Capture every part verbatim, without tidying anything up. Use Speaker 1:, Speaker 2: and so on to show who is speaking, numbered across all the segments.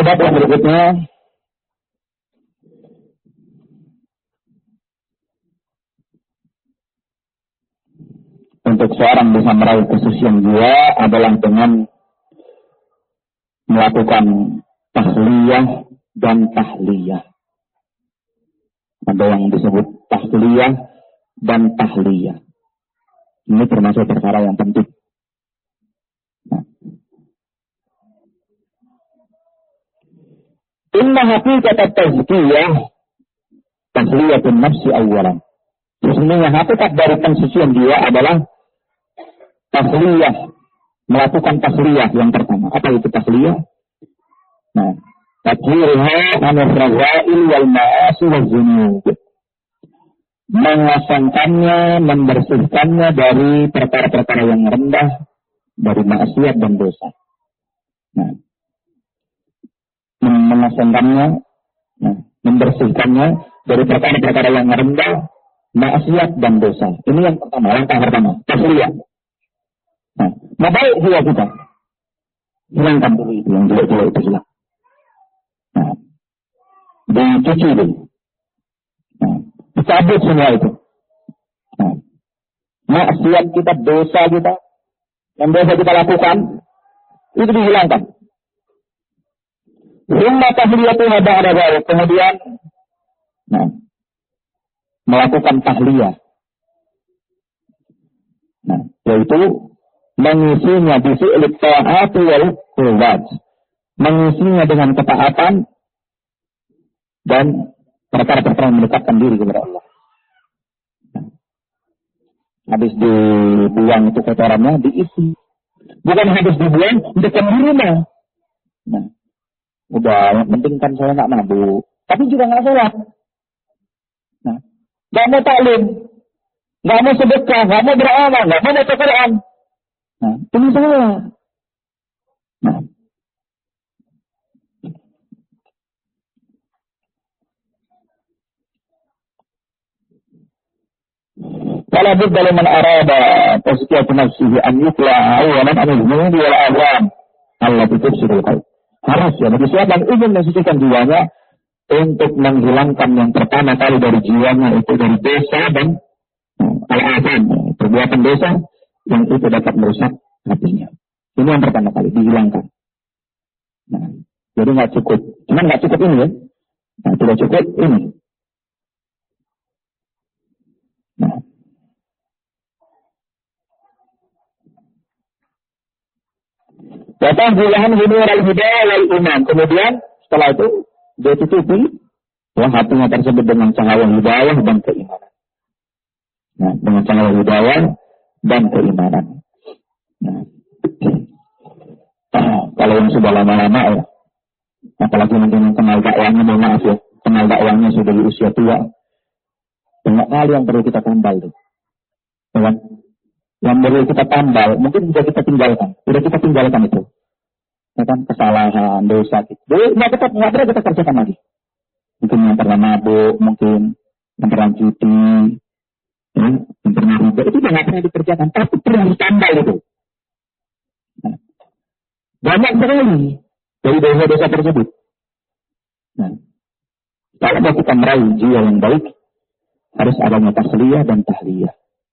Speaker 1: Bab yang berikutnya, untuk seorang bisa meraih kesucian jiwa adalah dengan melakukan tahliyah dan tahliyah. Ada yang disebut tahliyah dan tahliyah. Ini termasuk perkara yang penting. Nah. Inna haqiqat at-tazkiyah tahliyatun nafsi awwalan. Sesungguhnya hakikat dari pensucian jiwa adalah tahliyah, melakukan tahliyah yang pertama. Apa itu tahliyah? Nah, tahliyah anil razail wal ma'asi wal dzunub. Mengosongkannya, membersihkannya dari perkara-perkara yang rendah, dari maksiat dan dosa. Nah, mengosongkannya, nah, membersihkannya dari perkara-perkara yang rendah, maksiat dan dosa. Ini yang pertama, langkah pertama, tahliyah. Nah, mau baik jiwa kita, hilangkan dulu itu, yang jelek-jelek itu hilang. Nah, dicuci dulu. Nah, dicabut semua itu. Nah, maksiat kita, dosa kita, yang dosa kita lakukan, itu dihilangkan. Rumah tahliyatu ada ada baik. Kemudian, nah, melakukan tahliyah. Nah, yaitu mengisinya di fi'il ta'ati wal qurbat. Mengisinya dengan ketaatan dan perkara-perkara yang mendekatkan diri kepada Allah. Nah, habis dibuang itu kotorannya, diisi. Bukan habis dibuang, dekat di rumah. Nah, udah, yang penting kan saya nggak mabuk. Tapi juga nggak sholat. Nah, nggak mau taklim, nggak mau sedekah, nggak mau beramal, nggak mau baca Quran. Nah, ini salah. Nah, kalau budaya man arada tazkiyatu nafsihi an yukla awalan an al-dhunubi wal awam allati tufsidul qalb. Harus ya bagi siapa yang ingin mensucikan jiwanya untuk menghilangkan yang pertama kali dari jiwanya itu dari dosa dan al-atham, perbuatan dosa yang itu dapat merusak hatinya. Ini yang pertama kali dihilangkan. Nah, jadi nggak cukup, cuman nggak cukup ini ya. Nah, tidak cukup ini. Nah, datang bulan hinur al-hidayah wal iman. Kemudian setelah itu dia tutupi ya, hatinya tersebut dengan cahaya hidayah dan keimanan. Nah, dengan cahaya hidayah dan keimanan. Nah, kalau yang sudah lama-lama ya, apalagi mungkin yang kenal dakwahnya, mohon maaf ya, kenal dakwahnya sudah di usia tua, banyak hal yang perlu kita tambal tuh, ya kan? Yang perlu kita tambal, mungkin sudah kita tinggalkan, sudah kita tinggalkan itu, ya kan? Kesalahan, dosa, gitu. Nggak kita nggak pernah kita kerjakan lagi. Mungkin yang pernah mabuk, mungkin yang pernah cuti, ya, yang pernah riba, itu nggak pernah dikerjakan, tapi perlu ditambal itu. Nah, banyak sekali dari dosa-dosa tersebut. Nah, kalau mau kita meraih jiwa yang baik, harus adanya tahliyah dan tahliyah.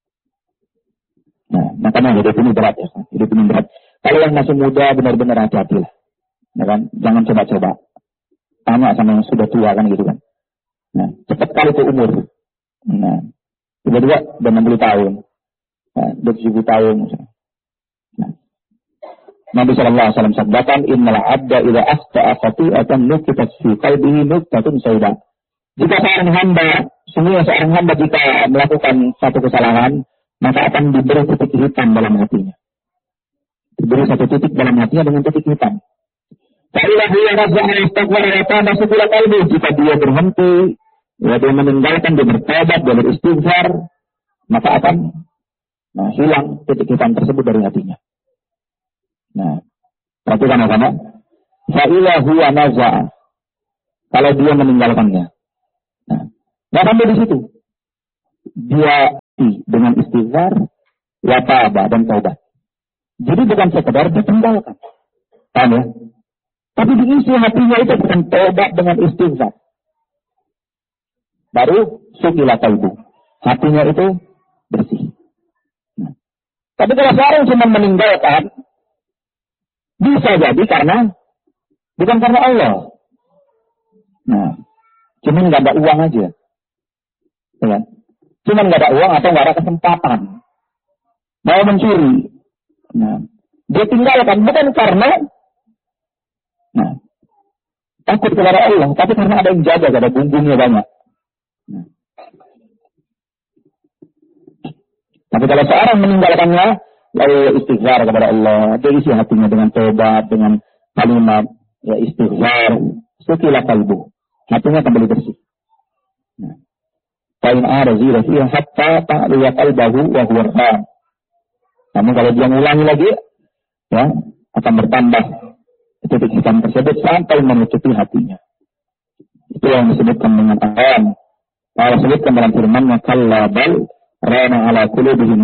Speaker 1: Nah, makanya hidup ini berat ya, hidup ini berat. Kalau yang masih muda benar-benar hati-hatilah, ya kan? Jangan coba-coba. Tanya sama yang sudah tua kan gitu kan. Nah, cepat kali itu umur. Nah, tiba-tiba udah enam puluh tahun, nah, udah tujuh puluh tahun. Nah, Nabi Sallallahu Alaihi Wasallam sabdakan, Innal abda idza akhta'a khati'atan nukitat fi qalbihi nuktatun sauda. Jika seorang hamba, semua seorang hamba jika melakukan satu kesalahan, maka akan diberi titik hitam dalam hatinya. Diberi satu titik dalam hatinya dengan titik hitam. Kalau dia rasa istighfar rata masuk ke kalbu, jika dia berhenti, ya, dia meninggalkan, dia bertobat, dia beristighfar, maka akan nah, hilang titik hitam tersebut dari hatinya. Nah, perhatikan apa? Fa'ila huwa naza'a. Kalau dia meninggalkannya. Nah, nggak sampai di situ. Dia dengan istighfar, wa taba dan taubat. Jadi bukan sekedar ditinggalkan. Paham ya? Tapi diisi hatinya itu dengan tobat, dengan istighfar. Baru sukila qalbu. Hatinya itu bersih. Nah. Tapi kalau seorang cuma meninggalkan, bisa jadi karena bukan karena Allah. Nah, cuma nggak ada uang aja. Ya. Cuma nggak ada uang atau nggak ada kesempatan. Mau mencuri. Nah, dia tinggalkan bukan karena nah, takut kepada Allah, tapi karena ada yang jaga, ada bumbungnya banyak. Nah. Tapi kalau seorang meninggalkannya, lalu istighfar kepada Allah, dia isi hatinya dengan tobat, dengan kalimat ya istighfar, sukila qalbu, hatinya kembali bersih. Nah. Fa'in arazira fiha hatta ta'liya qalbahu wa huwa ram. Namun kalau dia mengulangi lagi, ya akan bertambah titik hitam tersebut sampai menutupi hatinya. Itu yang disebutkan dengan aram. Allah sebutkan dalam firman-Nya kalla bal rana ala qulubihim